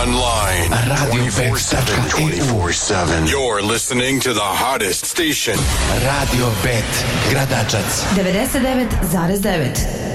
online. RadioBet.eu. You're listening to the hottest station. Radio Bet, Gradačac. 99,9.